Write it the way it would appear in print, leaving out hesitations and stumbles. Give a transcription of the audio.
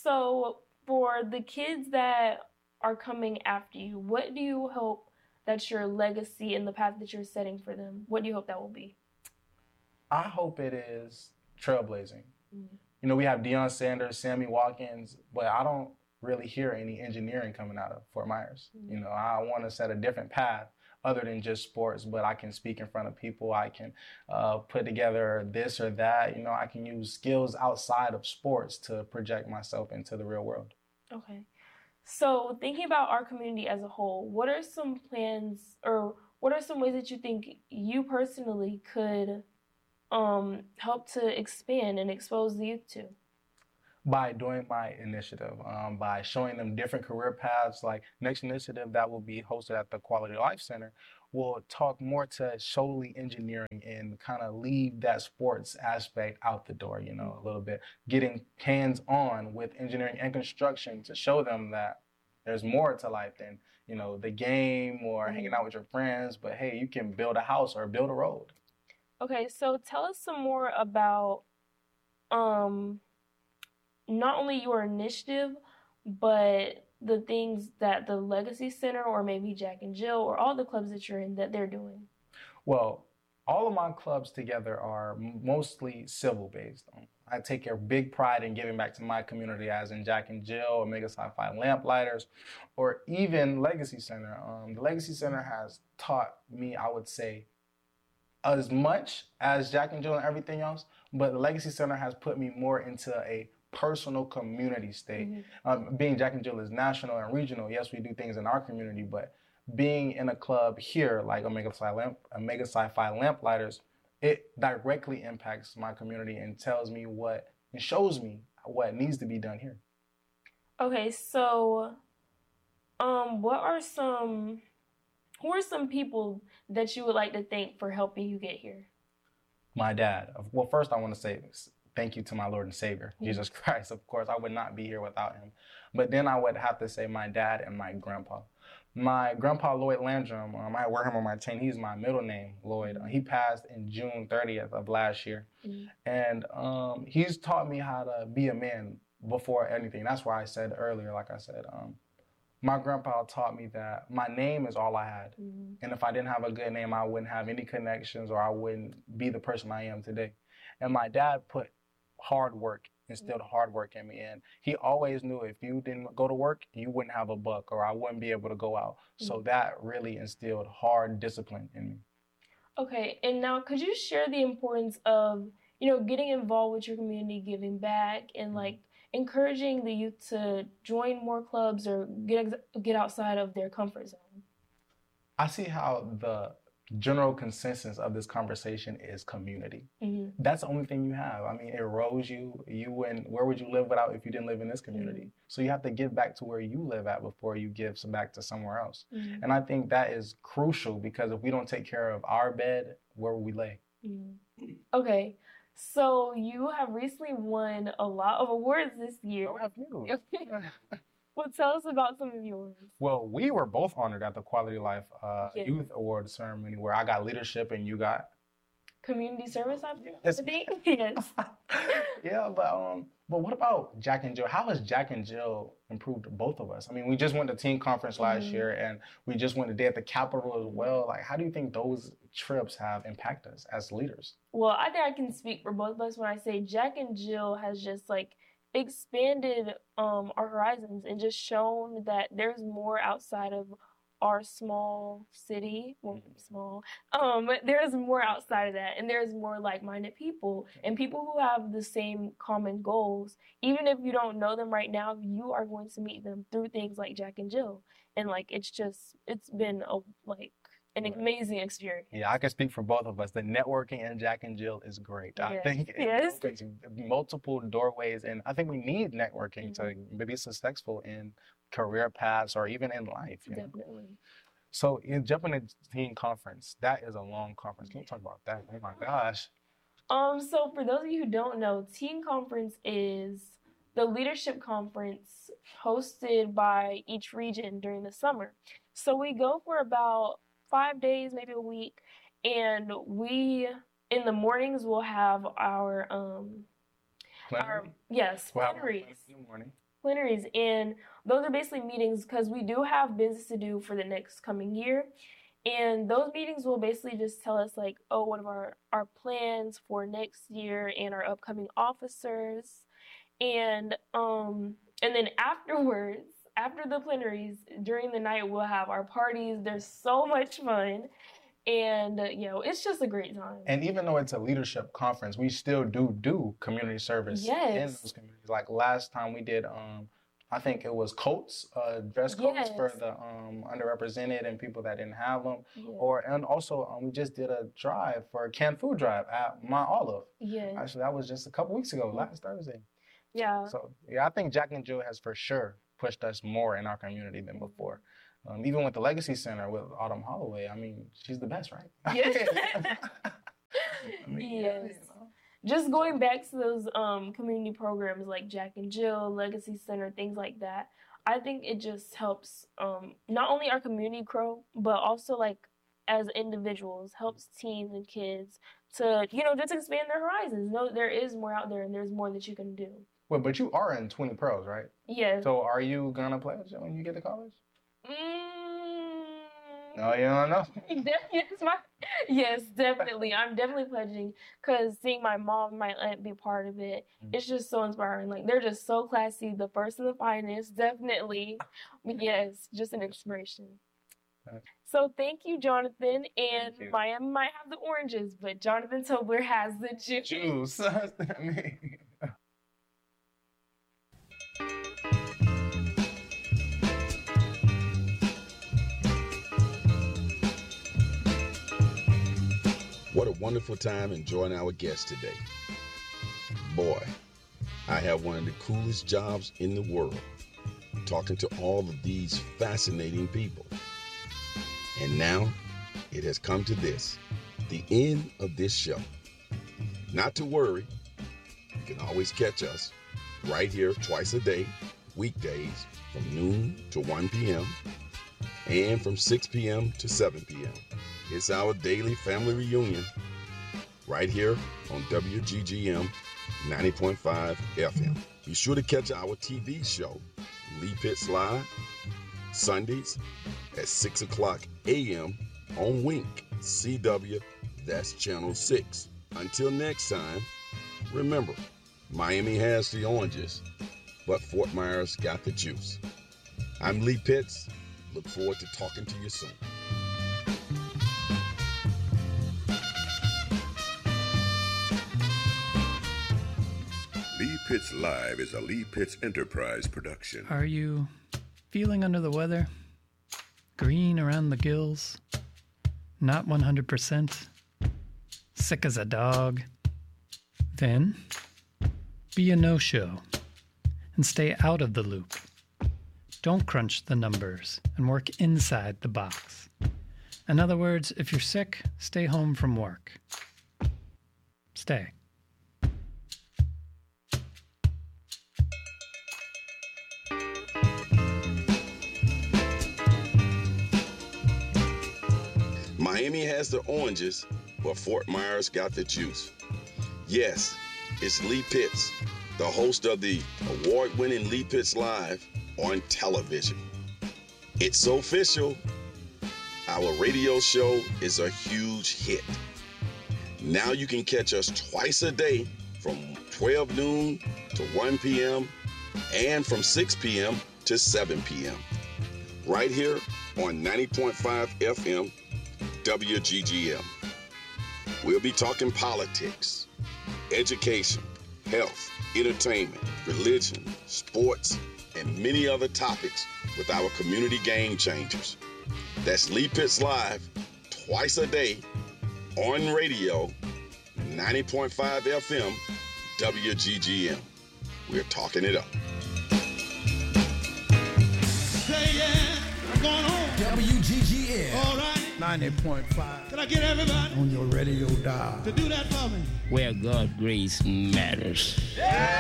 So, for the kids that are coming after you, what do you hope that your legacy and the path that you're setting for them, what do you hope that will be? I hope it is trailblazing. You know, we have Deion Sanders, Sammy Watkins, but I don't really hear any engineering coming out of Fort Myers. You know, I want to set a different path other than just sports, but I can speak in front of people. I can put together this or that. You know, I can use skills outside of sports to project myself into the real world. Okay. So, thinking about our community as a whole, what are some plans or what are some ways that you think you personally could help to expand and expose the youth to? By doing my initiative, by showing them different career paths. Like next initiative that will be hosted at the Quality Life Center will talk more to solely engineering and kind of leave that sports aspect out the door, you know, a little bit, getting hands on with engineering and construction to show them that there's more to life than, you know, the game or hanging out with your friends, but hey, you can build a house or build a road. Okay, so tell us some more about um, not only your initiative, but the things that the Legacy Center or maybe Jack and Jill or all the clubs that you're in that they're doing. Well, all of my clubs together are mostly civil based. I take a big pride in giving back to my community, as in Jack and Jill, Omega Sci-Fi Lamplighters, or even Legacy Center. The Legacy Center has taught me, I would say, as much as Jack and Jill and everything else, but the Legacy Center has put me more into a personal community state. Being Jack and Jill is national and regional, yes, we do things in our community, but being in a club here like Omega Sci-Fi Lamplighters, it directly impacts my community and tells me what and shows me what needs to be done here. Okay, so what are who are some people that you would like to thank for helping you get here? My dad. Well, first I want to say thank you to my Lord and Savior, Jesus Christ. Of course, I would not be here without him. But then I would have to say my dad and my grandpa. My grandpa, Lloyd Landrum, I wear him on my chain. He's my middle name, Lloyd. He passed in June 30th of last year. And he's taught me how to be a man before anything. That's why I said earlier, like I said, my grandpa taught me that my name is all I had. And if I didn't have a good name, I wouldn't have any connections or I wouldn't be the person I am today. And my dad put hard work, instilled hard work in me. And he always knew if you didn't go to work, you wouldn't have a buck or I wouldn't be able to go out. So that really instilled hard discipline in me. Okay, and now could you share the importance of, getting involved with your community, giving back, and like encouraging the youth to join more clubs or get outside of their comfort zone? I see how the general consensus of this conversation is community. That's the only thing you have. I mean, it rose you. Where would you live without if you didn't live in this community? So you have to give back to where you live at before you give some back to somewhere else. And I think that is crucial because if we don't take care of our bed, where will we lay? Okay, so you have recently won a lot of awards this year. Oh, have you? Well, tell us about some of yours. Well, we were both honored at the Quality Life Youth Award ceremony where I got leadership and you got community service, I think. Yes. Yeah, but what about Jack and Jill? How has Jack and Jill improved both of us? I mean, we just went to team conference last year and we just went a day at the Capitol as well. Like, how do you think those trips have impacted us as leaders? Well, I think I can speak for both of us when I say Jack and Jill has just like expanded our horizons and just shown that there's more outside of our small city. Well, small. But there's more outside of that, and there's more like-minded people and people who have the same common goals. Even if you don't know them right now, you are going to meet them through things like Jack and Jill, and like it's been an amazing experience. Yeah, I can speak for both of us. The networking in Jack and Jill is great. Yes. I think it opens multiple doorways, and I think we need networking to be successful in career paths or even in life. Definitely. So in jumping into teen conference, that is a long conference. Can you talk about that? Oh my gosh. So for those of you who don't know, Teen Conference is the leadership conference hosted by each region during the summer. So we go for about 5 days, maybe a week, and we in the mornings we'll have our plenaries. In the morning. plenaries, and those are basically meetings because we do have business to do for the next coming year. And those meetings will basically just tell us like, oh, what are our plans for next year and our upcoming officers. And then afterwards, after the plenaries, during the night we'll have our parties. There's so much fun. And it's just a great time. And even though it's a leadership conference, we still do community service in those communities. Like last time we did I think it was coats, dress coats for the underrepresented and people that didn't have them. And also we just did a drive for a canned food drive at Mount Olive. Actually, that was just a couple weeks ago, last Thursday. So I think Jack and Jill has for sure pushed us more in our community than before. Even with the Legacy Center with Autumn Holloway, I mean, she's the best, right? Yes. Just going back to those community programs like Jack and Jill, Legacy Center, things like that, I think it just helps not only our community grow, but also like as individuals, helps teens and kids to, just expand their horizons. Know there is more out there and there's more that you can do. Well, but you are in 20 pros, right? Yes. So are you going to pledge when you get to college? No, you don't know? Yes, definitely. I'm definitely pledging because seeing my mom, my aunt be part of it, it's just so inspiring. Like, they're just so classy, the first and the finest, definitely. Yes, just an inspiration. So thank you, Jonathan. And Miami might have the oranges, but Jonathan Tobler has the juice. What a wonderful time enjoying our guest today. Boy, I have one of the coolest jobs in the world, talking to all of these fascinating people. And now it has come to this, the end of this show. Not to worry, you can always catch us right here twice a day, weekdays from noon to 1 p.m. and from 6 p.m. to 7 p.m. It's our daily family reunion right here on WGGM 90.5 FM. Be sure to catch our TV show, Lee Pitts Live, Sundays at 6 o'clock a.m. on Wink CW, that's Channel 6. Until next time, remember, Miami has the oranges, but Fort Myers got the juice. I'm Lee Pitts. Look forward to talking to you soon. Lee Pitts Live is a Lee Pitts Enterprise production. Are you feeling under the weather? Green around the gills? Not 100%? Sick as a dog? Then be a no-show and stay out of the loop. Don't crunch the numbers and work inside the box. In other words, if you're sick, stay home from work. Stay. Miami has the oranges, but Fort Myers got the juice. Yes, it's Lee Pitts, the host of the award-winning Lee Pitts Live on television. It's so official. Our radio show is a huge hit. Now you can catch us twice a day from 12 noon to 1 p.m. and from 6 p.m. to 7 p.m. right here on 90.5 FM WGGM. We'll be talking politics, education, health, entertainment, religion, sports, and many other topics with our community game changers. That's Lee Pitts Live, twice a day, on radio, 90.5 FM, WGGM. We're talking it up. Say yeah, I'm going home. WGGM. All right. 90.5. Can I get everybody on your radio dial to do that for me? Where God grace matters.